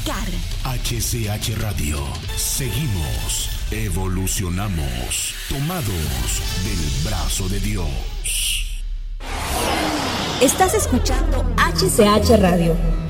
platicar. HCH Radio. Seguimos, evolucionamos, tomados del brazo de Dios. Estás escuchando HCH Radio.